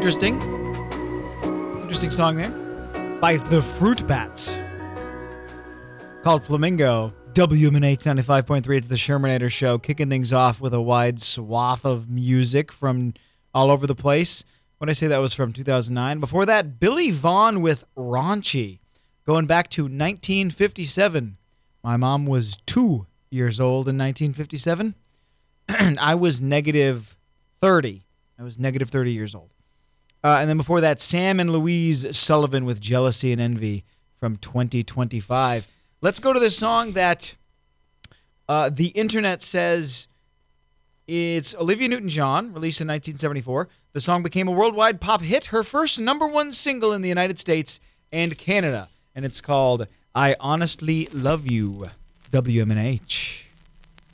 Interesting. Interesting song there. By the Fruit Bats. Called Flamingo. WMNH 95.3 at the Shermanator Show. Kicking things off with a wide swath of music from all over the place. When I say that was from 2009. Before that, Billy Vaughn with Raunchy. Going back to 1957. My mom was 2 years old in 1957. And I was negative 30. I was negative 30 years old. And then before that, Sam and Louise Sullivan with Jealousy and Envy from 2025. Let's go to this song that the internet says it's Olivia Newton-John, released in 1974. The song became a worldwide pop hit, her first number one single in the United States and Canada. And it's called I Honestly Love You, WMNH.